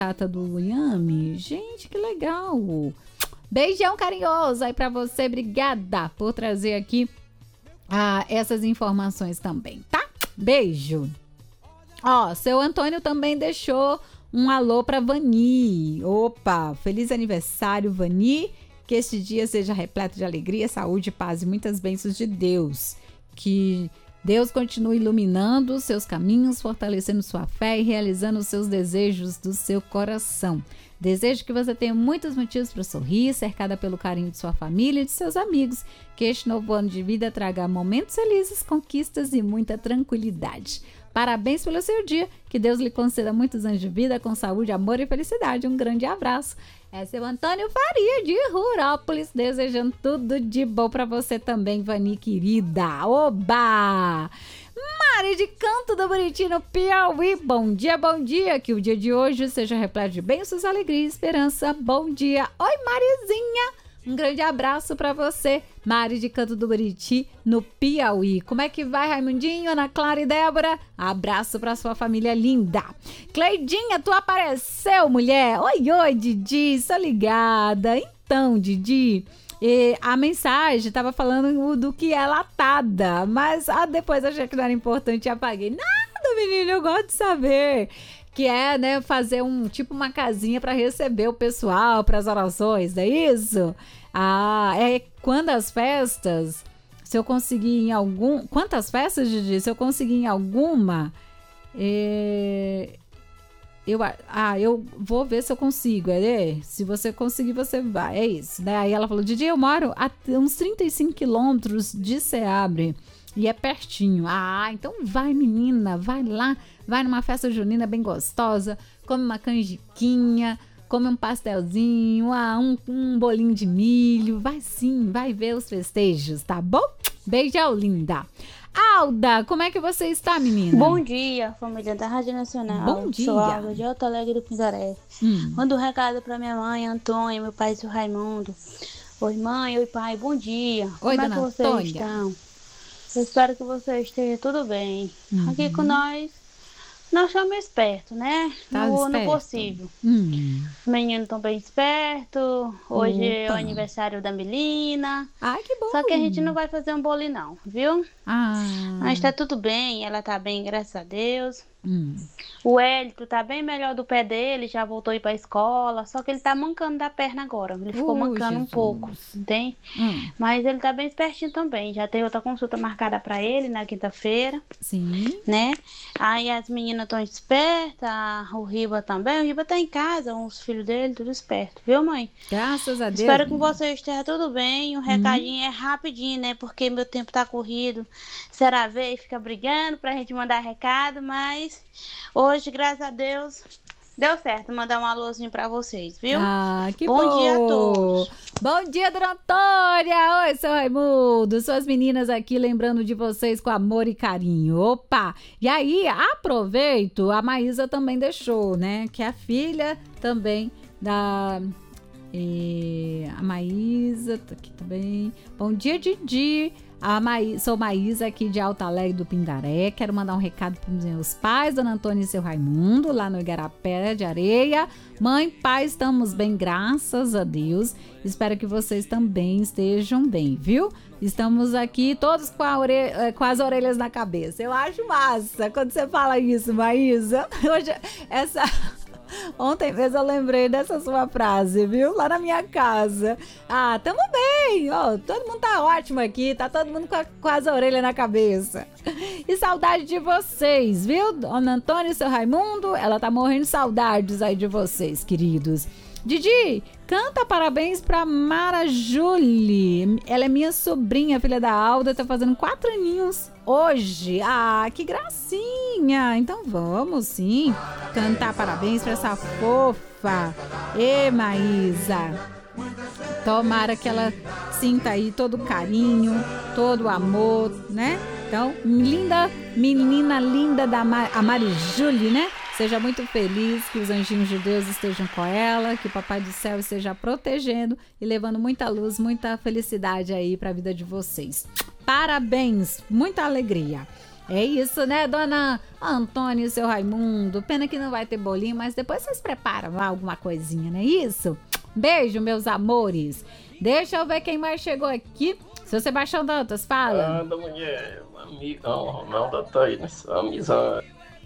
data do Yami. Gente, que legal. Beijão carinhoso aí pra você. Obrigada por trazer aqui essas informações também, tá? Beijo. Ó, seu Antônio também deixou um alô pra Vani. Opa, feliz aniversário, Vani. Que este dia seja repleto de alegria, saúde, paz e muitas bênçãos de Deus. Que Deus continue iluminando os seus caminhos, fortalecendo sua fé e realizando os seus desejos do seu coração. Desejo que você tenha muitos motivos para sorrir, cercada pelo carinho de sua família e de seus amigos. Que este novo ano de vida traga momentos felizes, conquistas e muita tranquilidade. Parabéns pelo seu dia. Que Deus lhe conceda muitos anos de vida com saúde, amor e felicidade. Um grande abraço. É seu Antônio Faria de Rurópolis, desejando tudo de bom para você também, Vani querida. Oba! Mari de Canto do Buriti, no Piauí. Bom dia. Que o dia de hoje seja repleto de bênçãos, alegria e esperança. Bom dia. Oi, Marizinha. Um grande abraço pra você, Mari de Canto do Buriti, no Piauí. Como é que vai, Raimundinho, Ana Clara e Débora? Abraço pra sua família linda. Cleidinha, tu apareceu, mulher? Oi, Didi, sou ligada. Então, Didi, a mensagem tava falando do que é latada, mas depois achei que não era importante e apaguei. Nada, menino, eu gosto de saber. Que é, né, fazer uma casinha para receber o pessoal, para as orações, não é isso? É quando as festas, se eu conseguir em algum... Quantas festas, Didi? Se eu conseguir em alguma, eu vou ver se eu consigo, se você conseguir, você vai, é isso, né? Aí ela falou, Didi, eu moro a uns 35 quilômetros de Ceabre, e é pertinho. Então vai, menina, vai lá, vai numa festa junina bem gostosa, come uma canjiquinha, come um pastelzinho, um bolinho de milho, vai sim, vai ver os festejos, tá bom? Beijão, linda. Alda, como é que você está, menina? Bom dia, família da Rádio Nacional. Bom dia. Sou Alda, de Alto Alegre do Pindaré. Mando um recado para minha mãe, Antônia, meu pai, seu Raimundo. Oi, mãe, oi, pai, bom dia. Oi, como é dona que vocês Antônia. estão? Eu espero que vocês estejam tudo bem. Aqui com nós estamos espertos, né? Tá no esperto. possível. Os meninos estão bem espertos. Hoje é o aniversário da Melina. Ai, que bom. Só que a gente não vai fazer um bolo não, viu? Ah. Mas tá tudo bem, ela tá bem, graças a Deus. O Hélito tá bem melhor do pé dele, já voltou a ir pra escola, só que ele tá mancando da perna agora. Ele ficou mancando um pouco, entende? Mas ele tá bem espertinho também. Já tem outra consulta marcada pra ele na quinta-feira. Sim. Né? Aí as meninas estão espertas, o Riba também. O Riba tá em casa, os filhos dele, tudo esperto, viu, mãe? Graças a Deus. Espero que vocês estejam tudo bem. O recadinho é rapidinho, né? Porque meu tempo tá corrido. Será vez fica brigando pra gente mandar recado, mas hoje, graças a Deus, deu certo. Mandar um alôzinho pra vocês, viu? Que bom. Bom dia a todos. Bom dia, dona Antônia. Oi, seu Raimundo. Suas meninas aqui lembrando de vocês com amor e carinho. Opa! E aí, aproveito, a Maísa também deixou, né? Que é a filha também da... a Maísa tá aqui também. Bom dia, Didi. Sou Maísa aqui de Alto Alegre do Pindaré. Quero mandar um recado para os meus pais, dona Antônia e seu Raimundo, lá no Igarapé de Areia. Mãe, pai, estamos bem, graças a Deus. Espero que vocês também estejam bem, viu? Estamos aqui todos com as orelhas na cabeça. Eu acho massa quando você fala isso, Maísa. Hoje, ontem mesmo eu lembrei dessa sua frase, viu? Lá na minha casa. Tamo bem. Todo mundo tá ótimo aqui. Tá todo mundo com as orelhas na cabeça. E saudade de vocês, viu? Dona Antônia e seu Raimundo, ela tá morrendo de saudades aí de vocês, queridos. Didi, canta parabéns pra Mara Julie. Ela é minha sobrinha, filha da Alda, tá fazendo 4 aninhos hoje. Que gracinha. Então vamos sim cantar parabéns pra essa fofa. Maísa, tomara que ela sinta aí todo o carinho, todo o amor, né? Então, linda, menina linda da Mari Julie, né? Seja muito feliz, que os anjinhos de Deus estejam com ela, que o Papai do Céu esteja protegendo e levando muita luz, muita felicidade aí para a vida de vocês. Parabéns, muita alegria. É isso, né, dona Antônia e seu Raimundo? Pena que não vai ter bolinho, mas depois vocês preparam lá alguma coisinha, não é isso? Beijo, meus amores. Deixa eu ver quem mais chegou aqui. Seu Sebastião Dantas, fala. Da mulher, amigão, Ronaldo tá aí nessa amizade.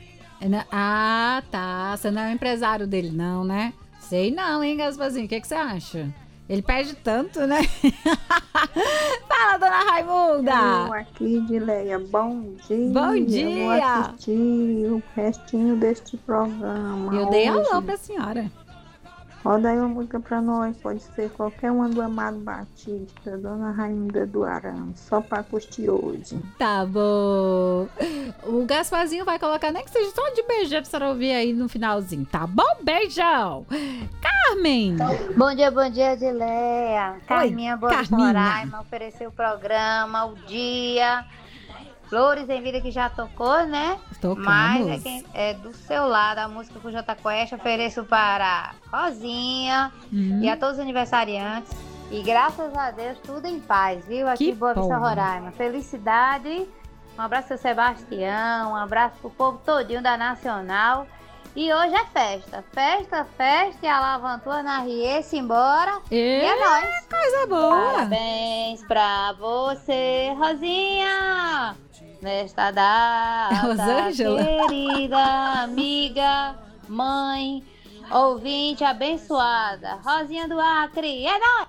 Ah, tá. Você não é o empresário dele, não, né? Sei não, hein, Gasparzinho? O que você acha? Ele perde tanto, né? Fala, dona Raimunda! Eu aqui, Dileia. Bom dia. Bom dia! Eu vou assistir o restinho deste programa. Eu dei alô pra senhora. Roda aí uma música pra nós. Pode ser qualquer uma do Amado Batista, dona Raimunda do Arame. Só pra curtir hoje. Tá bom. O Gasparzinho vai colocar, nem que seja só de beijão pra senhora ouvir aí no finalzinho, tá bom? Beijão! Carmen! Bom dia, Edileia. Carminha Boa Vista Roraima ofereceu o programa, o dia. Flores em Vida que já tocou, né? Tocamos. Mas é do seu lado, a música com J Quest ofereço para Rosinha e a todos os aniversariantes. E graças a Deus, tudo em paz, viu? Aqui em Boa Vista Roraima. Felicidade. Um abraço pro Sebastião, um abraço pro povo todinho da Nacional. E hoje é festa. Festa e a Lavantua na Riesse embora. E é nóis. Coisa boa. Parabéns pra você, Rosinha. Nesta data, querida amiga, mãe, ouvinte abençoada. Rosinha do Acre. É nóis.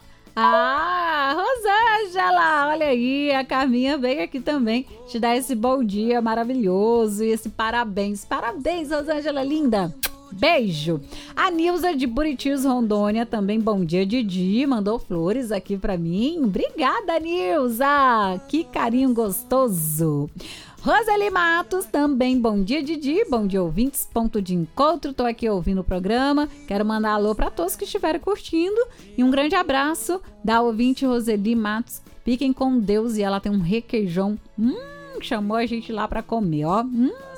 Ah, Rosângela, olha aí, a Carminha veio aqui também te dar esse bom dia maravilhoso e esse parabéns. Parabéns, Rosângela linda. Beijo. A Nilza de Buritis, Rondônia, também bom dia, Didi, mandou flores aqui pra mim. Obrigada, Nilza. Que carinho gostoso. Roseli Matos, também bom dia, Didi, bom dia, ouvintes, ponto de encontro, tô aqui ouvindo o programa, quero mandar alô para todos que estiverem curtindo e um grande abraço da ouvinte Roseli Matos, fiquem com Deus, e ela tem um requeijão, chamou a gente lá para comer, ó,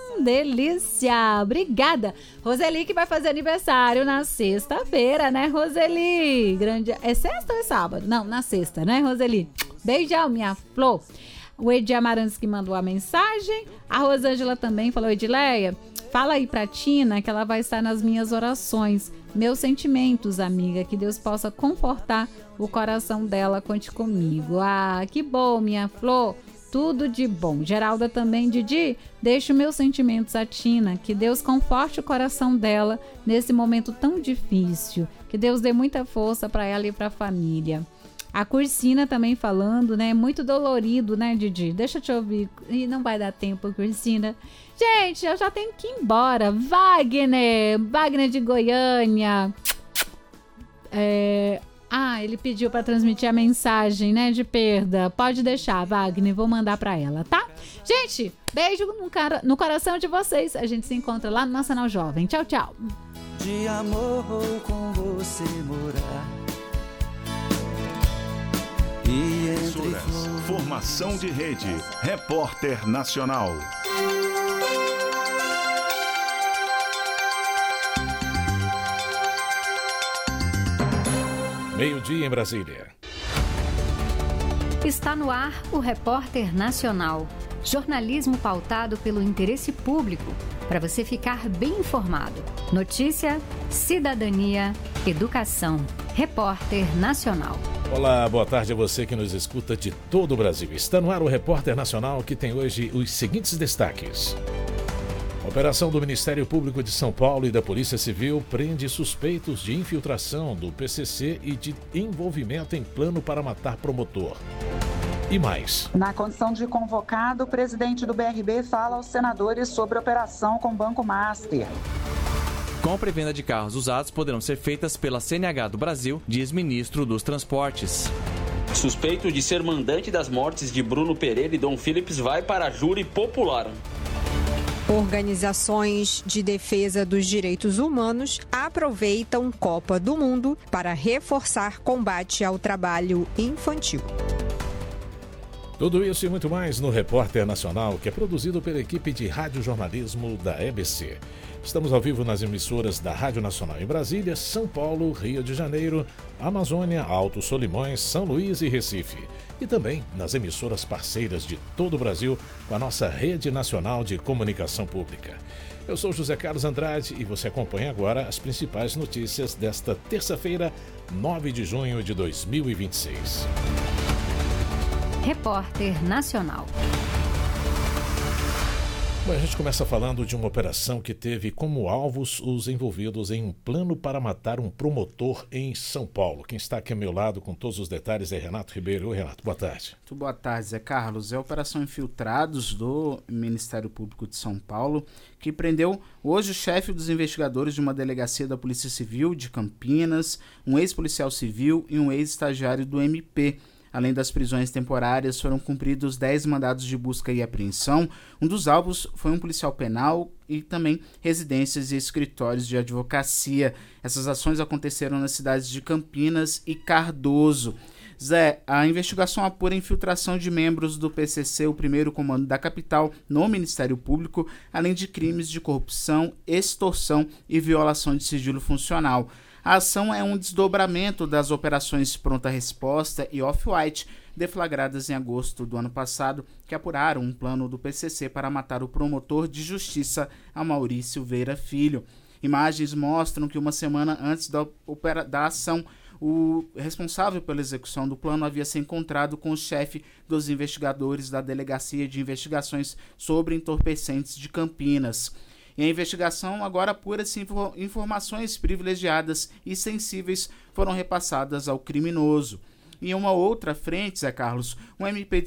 delícia, obrigada, Roseli que vai fazer aniversário na sexta-feira, né, Roseli, grande, é sexta ou é sábado? Não, na sexta, né, Roseli, beijão, minha flor. O Edi Amarantes que mandou a mensagem. A Rosângela também falou, Edileia, fala aí pra Tina que ela vai estar nas minhas orações. Meus sentimentos, amiga. Que Deus possa confortar o coração dela. Conte comigo. Ah, que bom, minha flor. Tudo de bom. Geralda também, Didi, deixo meus sentimentos a Tina. Que Deus conforte o coração dela nesse momento tão difícil. Que Deus dê muita força pra ela e pra família. A Cursina também falando, né? Muito dolorido, né, Didi? Deixa eu te ouvir. E não vai dar tempo, Cursina. Gente, eu já tenho que ir embora. Wagner de Goiânia. Ele pediu para transmitir a mensagem, né, de perda. Pode deixar, Wagner. Vou mandar para ela, tá? Gente, beijo no coração de vocês. A gente se encontra lá no Nacional Jovem. Tchau, tchau. De amor com você morar. Formação de rede. Repórter Nacional. Meio-dia em Brasília. Está no ar o Repórter Nacional. Jornalismo pautado pelo interesse público, para você ficar bem informado. Notícia, cidadania, educação. Repórter Nacional. Olá, boa tarde a você que nos escuta de todo o Brasil. Está no ar o Repórter Nacional, que tem hoje os seguintes destaques. Operação do Ministério Público de São Paulo e da Polícia Civil prende suspeitos de infiltração do PCC e de envolvimento em plano para matar promotor. E mais. Na condição de convocado, o presidente do BRB fala aos senadores sobre a operação com o Banco Master. Compra e venda de carros usados poderão ser feitas pela CNH do Brasil, diz ministro dos Transportes. Suspeito de ser mandante das mortes de Bruno Pereira e Dom Philips vai para júri popular. Organizações de defesa dos direitos humanos aproveitam Copa do Mundo para reforçar combate ao trabalho infantil. Tudo isso e muito mais no Repórter Nacional, que é produzido pela equipe de radiojornalismo da EBC. Estamos ao vivo nas emissoras da Rádio Nacional em Brasília, São Paulo, Rio de Janeiro, Amazônia, Alto Solimões, São Luís e Recife. e também nas emissoras parceiras de todo o Brasil com a nossa Rede Nacional de Comunicação Pública. Eu sou José Carlos Andrade e você acompanha agora as principais notícias desta terça-feira, 9 de junho de 2026. Repórter Nacional. Bom, a gente começa falando de uma operação que teve como alvos os envolvidos em um plano para matar um promotor em São Paulo. Quem está aqui ao meu lado com todos os detalhes é Renato Ribeiro. Oi, Renato, boa tarde. Muito boa tarde, Zé Carlos. É a Operação Infiltrados do Ministério Público de São Paulo, que prendeu hoje o chefe dos investigadores de uma delegacia da Polícia Civil de Campinas, um ex-policial civil e um ex-estagiário do MP. Além das prisões temporárias, foram cumpridos 10 mandados de busca e apreensão. Um dos alvos foi um policial penal e também residências e escritórios de advocacia. Essas ações aconteceram nas cidades de Campinas e Cardoso. Zé, a investigação apura a infiltração de membros do PCC, o primeiro comando da capital, no Ministério Público, além de crimes de corrupção, extorsão e violação de sigilo funcional. A ação é um desdobramento das operações Pronta Resposta e Off-White, deflagradas em agosto do ano passado, que apuraram um plano do PCC para matar o promotor de justiça Amaury Silveira Filho. Imagens mostram que uma semana antes da ação, o responsável pela execução do plano havia se encontrado com o chefe dos investigadores da Delegacia de Investigações sobre Entorpecentes de Campinas. E a investigação agora apura-se informações privilegiadas e sensíveis foram repassadas ao criminoso. Em uma outra frente, Zé Carlos, o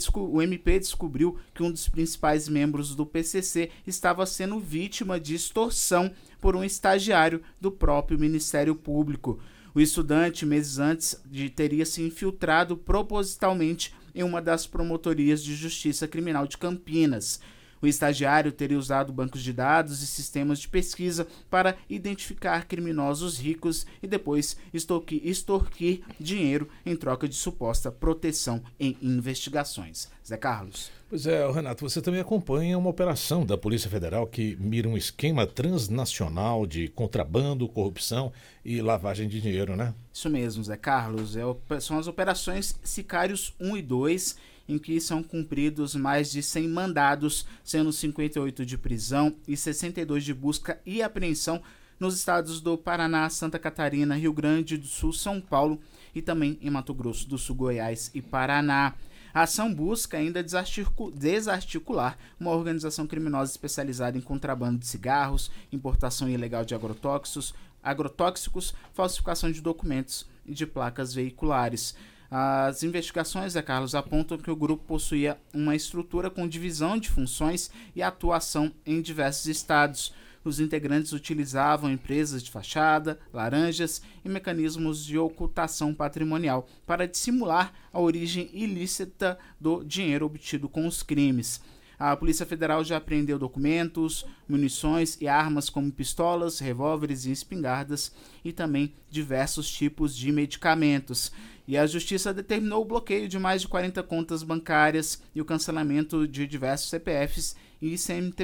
MP descobriu que um dos principais membros do PCC estava sendo vítima de extorsão por um estagiário do próprio Ministério Público. O estudante, meses antes, teria se infiltrado propositalmente em uma das promotorias de justiça criminal de Campinas. O estagiário teria usado bancos de dados e sistemas de pesquisa para identificar criminosos ricos e depois extorquir dinheiro em troca de suposta proteção em investigações. Zé Carlos. Pois é, Renato, você também acompanha uma operação da Polícia Federal que mira um esquema transnacional de contrabando, corrupção e lavagem de dinheiro, né? Isso mesmo, Zé Carlos. São as operações Sicários 1 e 2, em que são cumpridos mais de 100 mandados, sendo 58 de prisão e 62 de busca e apreensão nos estados do Paraná, Santa Catarina, Rio Grande do Sul, São Paulo e também em Mato Grosso do Sul, Goiás e Paraná. A ação busca ainda desarticular uma organização criminosa especializada em contrabando de cigarros, importação ilegal de agrotóxicos, falsificação de documentos e de placas veiculares. As investigações, Zé Carlos, apontam que o grupo possuía uma estrutura com divisão de funções e atuação em diversos estados. Os integrantes utilizavam empresas de fachada, laranjas e mecanismos de ocultação patrimonial para dissimular a origem ilícita do dinheiro obtido com os crimes. A Polícia Federal já apreendeu documentos, munições e armas como pistolas, revólveres e espingardas e também diversos tipos de medicamentos. E a Justiça determinou o bloqueio de mais de 40 contas bancárias e o cancelamento de diversos CPFs e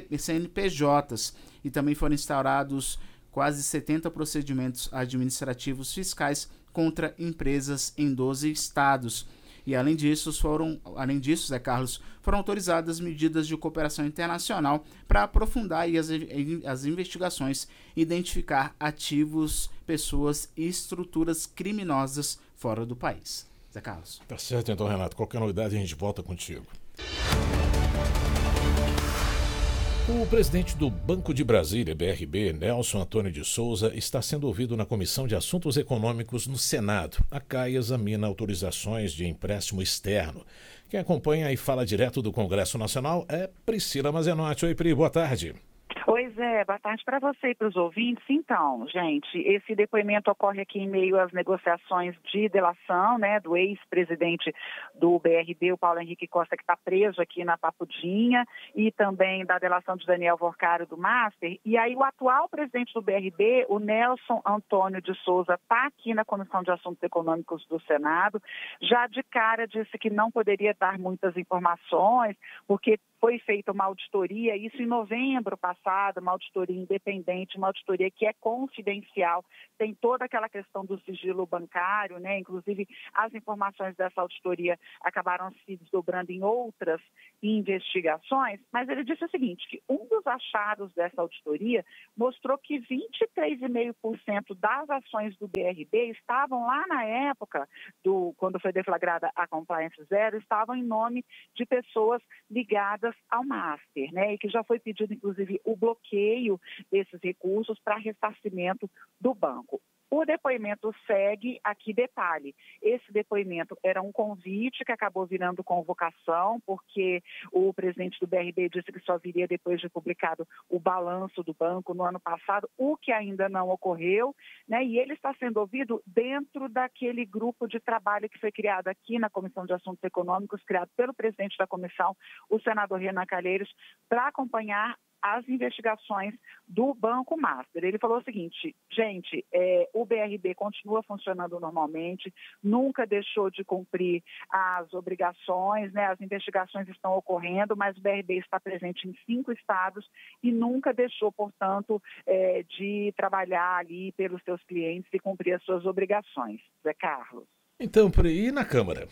CNPJs. E também foram instaurados quase 70 procedimentos administrativos fiscais contra empresas em 12 estados. E além disso, Zé Carlos, foram autorizadas medidas de cooperação internacional para aprofundar as investigações e identificar ativos, pessoas e estruturas criminosas fora do país. Zé Carlos. Tá certo então, Renato. Qualquer novidade a gente volta contigo. O presidente do Banco de Brasília, BRB, Nelson Antônio de Souza, está sendo ouvido na Comissão de Assuntos Econômicos no Senado. A CAI examina autorizações de empréstimo externo. Quem acompanha e fala direto do Congresso Nacional é Priscila Mazenotti. Oi, Pri, boa tarde. Oi, Zé, boa tarde para você e para os ouvintes. Então, gente, esse depoimento ocorre aqui em meio às negociações de delação, né, do ex-presidente do BRB, o Paulo Henrique Costa, que está preso aqui na Papudinha, e também da delação de Daniel Vorcário do Master. E aí o atual presidente do BRB, o Nelson Antônio de Souza, está aqui na Comissão de Assuntos Econômicos do Senado. Já de cara disse que não poderia dar muitas informações, porque foi feita uma auditoria, isso em novembro passado, privada, uma auditoria independente, uma auditoria que é confidencial, tem toda aquela questão do sigilo bancário, né? Inclusive, as informações dessa auditoria acabaram se desdobrando em outras investigações, mas ele disse o seguinte, que um dos achados dessa auditoria mostrou que 23,5% das ações do BRB estavam lá na época, quando foi deflagrada a Compliance Zero, estavam em nome de pessoas ligadas ao Master, né? E que já foi pedido, inclusive, o bloqueio desses recursos para ressarcimento do banco. O depoimento segue, aqui detalhe, esse depoimento era um convite que acabou virando convocação, porque o presidente do BRB disse que só viria depois de publicado o balanço do banco no ano passado, o que ainda não ocorreu, né? E ele está sendo ouvido dentro daquele grupo de trabalho que foi criado aqui na Comissão de Assuntos Econômicos, criado pelo presidente da comissão, o senador Renan Calheiros, para acompanhar as investigações do Banco Master. Ele falou o seguinte, gente, o BRB continua funcionando normalmente, nunca deixou de cumprir as obrigações, né? As investigações estão ocorrendo, mas o BRB está presente em 5 estados e nunca deixou, portanto, de trabalhar ali pelos seus clientes e cumprir as suas obrigações. Zé Carlos. Então, e na Câmara?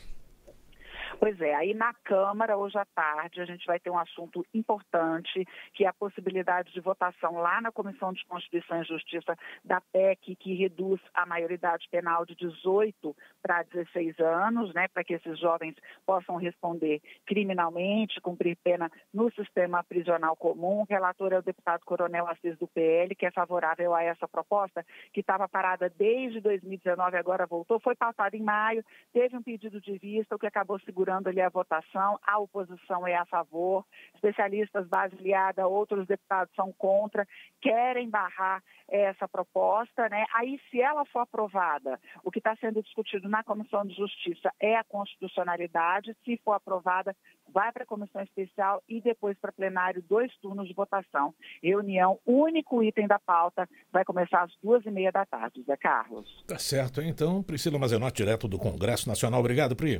Pois é, aí na Câmara, hoje à tarde, a gente vai ter um assunto importante, que é a possibilidade de votação lá na Comissão de Constituição e Justiça da PEC, que reduz a maioridade penal de 18 para 16 anos, né, para que esses jovens possam responder criminalmente, cumprir pena no sistema prisional comum. O relator é o deputado Coronel Assis do PL, que é favorável a essa proposta, que estava parada desde 2019, agora voltou, foi pautada em maio, teve um pedido de vista, o que acabou segurando ali a votação, a oposição é a favor, especialistas base aliada, outros deputados são contra, querem barrar essa proposta, né? Aí, se ela for aprovada, o que está sendo discutido na Comissão de Justiça é a constitucionalidade, se for aprovada, vai para a Comissão Especial e depois para plenário, 2 turnos de votação. Reunião, único item da pauta, vai começar às 2h30 da tarde, Zé Carlos. Tá certo, então, Priscila Mazenotti, direto do Congresso Nacional. Obrigado, Pri.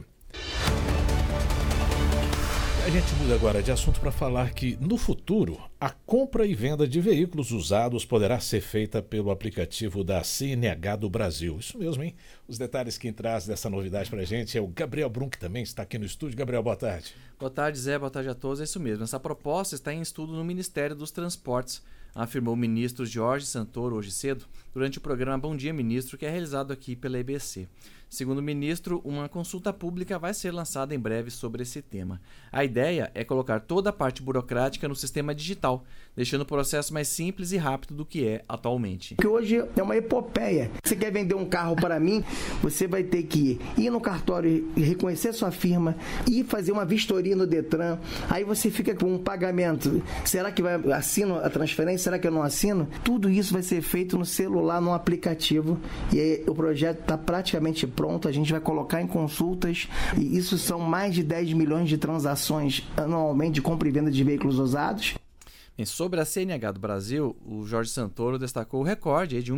A gente muda agora de assunto para falar que, no futuro, a compra e venda de veículos usados poderá ser feita pelo aplicativo da CNH do Brasil. Isso mesmo, hein? Os detalhes quem traz dessa novidade para a gente é o Gabriel Brum, que também está aqui no estúdio. Gabriel, boa tarde. Boa tarde, Zé. Boa tarde a todos. É isso mesmo. Essa proposta está em estudo no Ministério dos Transportes, afirmou o ministro Jorge Santoro hoje cedo, durante o programa Bom Dia Ministro, que é realizado aqui pela EBC. Segundo o ministro, uma consulta pública vai ser lançada em breve sobre esse tema. A ideia é colocar toda a parte burocrática no sistema digital, deixando o processo mais simples e rápido do que é atualmente. Que hoje é uma epopeia. Você quer vender um carro para mim, você vai ter que ir no cartório e reconhecer sua firma, e fazer uma vistoria no Detran, aí você fica com um pagamento. Será que assino a transferência? Será que eu não assino? Tudo isso vai ser feito no celular, no aplicativo, e aí o projeto está praticamente pronto, a gente vai colocar em consultas, e isso são mais de 10 milhões de transações anualmente de compra e venda de veículos usados. Bem, sobre a CNH do Brasil, o Jorge Santoro destacou o recorde de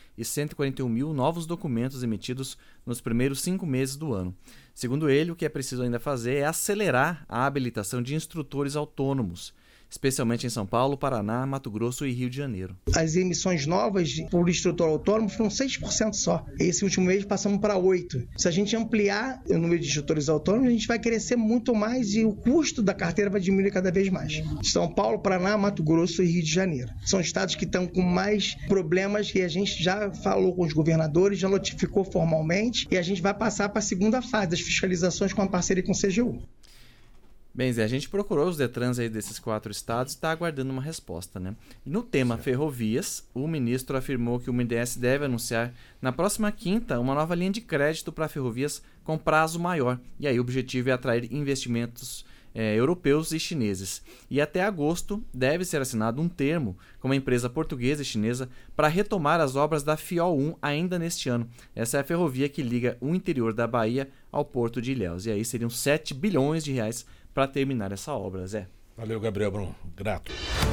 1.141.000 novos documentos emitidos nos primeiros 5 meses do ano. Segundo ele, o que é preciso ainda fazer é acelerar a habilitação de instrutores autônomos, especialmente em São Paulo, Paraná, Mato Grosso e Rio de Janeiro. As emissões novas por instrutor autônomo foram 6% só. Esse último mês passamos para 8%. Se a gente ampliar o número de instrutores autônomos, a gente vai crescer muito mais e o custo da carteira vai diminuir cada vez mais. São Paulo, Paraná, Mato Grosso e Rio de Janeiro. São estados que estão com mais problemas e a gente já falou com os governadores, já notificou formalmente, e a gente vai passar para a segunda fase das fiscalizações com a parceria com o CGU. Bem, Zé, a gente procurou os Detrans aí desses 4 estados e está aguardando uma resposta, né? No tema ferrovias, o ministro afirmou que o BNDES deve anunciar na próxima quinta uma nova linha de crédito para ferrovias com prazo maior. E aí o objetivo é atrair investimentos europeus e chineses. E até agosto deve ser assinado um termo com uma empresa portuguesa e chinesa para retomar as obras da FIOL 1 ainda neste ano. Essa é a ferrovia que liga o interior da Bahia ao porto de Ilhéus. E aí seriam 7 bilhões de reais para terminar essa obra, Zé. Valeu, Gabriel Brum. Grato.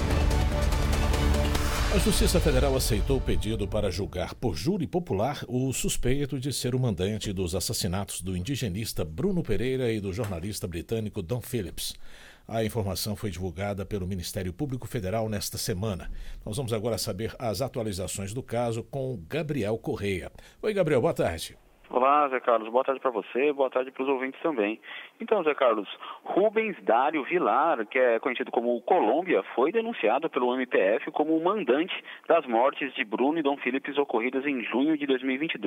A Justiça Federal aceitou o pedido para julgar por júri popular o suspeito de ser o mandante dos assassinatos do indigenista Bruno Pereira e do jornalista britânico Don Phillips. A informação foi divulgada pelo Ministério Público Federal nesta semana. Nós vamos agora saber as atualizações do caso com Gabriel Correia. Oi, Gabriel, boa tarde. Olá, Zé Carlos. Boa tarde para você, boa tarde para os ouvintes também. Então, Zé Carlos, Rubens Dário Vilar, que é conhecido como Colômbia, foi denunciado pelo MPF como o mandante das mortes de Bruno e Dom Philips ocorridas em junho de 2022.